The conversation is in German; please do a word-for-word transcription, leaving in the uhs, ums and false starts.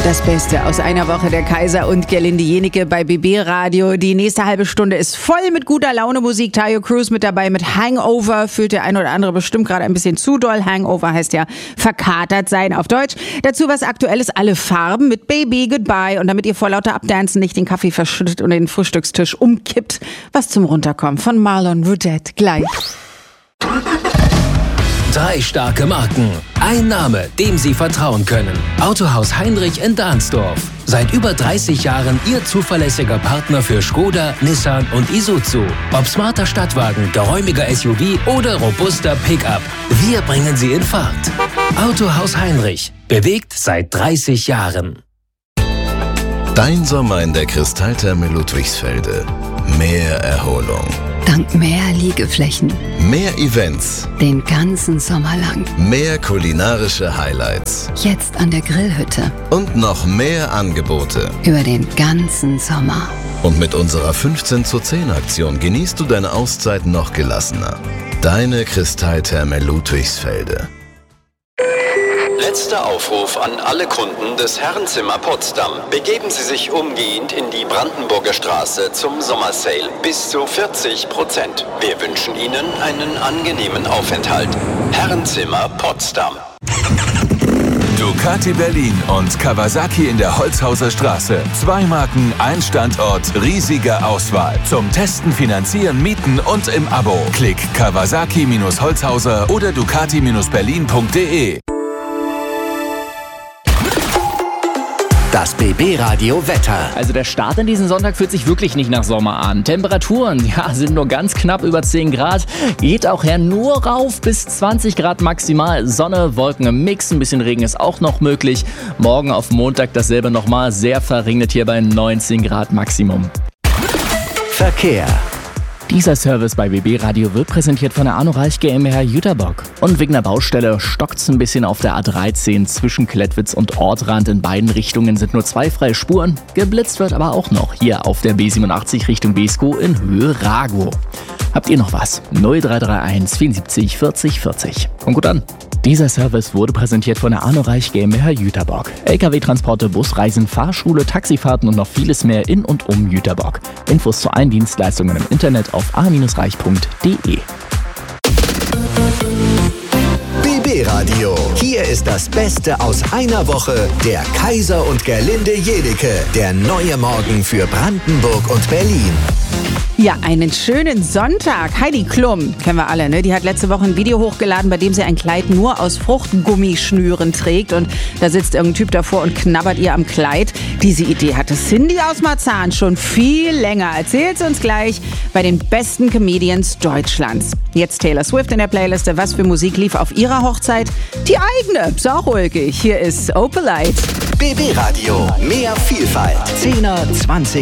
Das Beste aus einer Woche, der Kaiser und Gerlinde Jenike bei B B Radio. Die nächste halbe Stunde ist voll mit guter Laune Musik. Tayo Cruz mit dabei mit Hangover. Fühlt der ein oder andere bestimmt gerade ein bisschen zu doll. Hangover heißt ja verkatert sein auf Deutsch. Dazu was Aktuelles, alle Farben mit Baby Goodbye. Und damit ihr vor lauter Abdancen nicht den Kaffee verschüttet und den Frühstückstisch umkippt, was zum Runterkommen von Marlon Rudette gleich. Drei starke Marken. Ein Name, dem Sie vertrauen können. Autohaus Heinrich in Dahnsdorf. Seit über dreißig Jahren Ihr zuverlässiger Partner für Skoda, Nissan und Isuzu. Ob smarter Stadtwagen, geräumiger S U V oder robuster Pickup. Wir bringen Sie in Fahrt. Autohaus Heinrich. Bewegt seit dreißig Jahren. Dein Sommer in der Kristalltherme Ludwigsfelde. Mehr Erholung. Dank mehr Liegeflächen. Mehr Events. Den ganzen Sommer lang. Mehr kulinarische Highlights. Jetzt an der Grillhütte. Und noch mehr Angebote. Über den ganzen Sommer. Und mit unserer fünfzehn zu zehn Aktion genießt du deine Auszeit noch gelassener. Deine Kristalltherme Ludwigsfelde. Letzter Aufruf an alle Kunden des Herrenzimmer Potsdam. Begeben Sie sich umgehend in die Brandenburger Straße zum Sommersale. Bis zu vierzig Prozent. Wir wünschen Ihnen einen angenehmen Aufenthalt. Herrenzimmer Potsdam. Ducati Berlin und Kawasaki in der Holzhauser Straße. Zwei Marken, ein Standort, riesige Auswahl. Zum Testen, Finanzieren, Mieten und im Abo. Klick Kawasaki Holzhauser oder Ducati Berlin punkt de. Das B B Radio Wetter. Also der Start in diesen Sonntag fühlt sich wirklich nicht nach Sommer an. Temperaturen, ja, sind nur ganz knapp über zehn Grad. Geht auch her nur rauf bis zwanzig Grad maximal. Sonne, Wolken im Mix, ein bisschen Regen ist auch noch möglich. Morgen auf Montag dasselbe nochmal, sehr verregnet hier bei neunzehn Grad Maximum. Verkehr. Dieser Service bei B B Radio wird präsentiert von der Arno Reich GmbH Jüterbock. Und wegen der Baustelle stockt's ein bisschen auf der A dreizehn zwischen Klettwitz und Ortrand. In beiden Richtungen sind nur zwei freie Spuren. Geblitzt wird aber auch noch hier auf der B siebenundachtzig Richtung Beeskow in Höhe Ragow. Habt ihr noch was? null drei drei eins vierundsiebzig vierzig vierzig. Und gut an. Dieser Service wurde präsentiert von der Arno Reich GmbH Jüterbock. L K W-Transporte, Busreisen, Fahrschule, Taxifahrten und noch vieles mehr in und um Jüterbock. Infos zu allen Dienstleistungen im Internet auf a reich punkt de. B B Radio. Hier ist das Beste aus einer Woche. Der Kaiser und Gerlinde Jenike. Der neue Morgen für Brandenburg und Berlin. Ja, einen schönen Sonntag. Heidi Klum, kennen wir alle, ne? Die hat letzte Woche ein Video hochgeladen, bei dem sie ein Kleid nur aus Fruchtgummischnüren trägt. Und da sitzt irgendein Typ davor und knabbert ihr am Kleid. Diese Idee hatte Cindy aus Marzahn schon viel länger. Erzählt sie uns gleich bei den besten Comedians Deutschlands. Jetzt Taylor Swift in der Playliste. Was für Musik lief auf ihrer Hochzeit? Die eigene. Ist auch ulkig. Hier ist Opalite. B B Radio. Mehr Vielfalt. zehner, zwanziger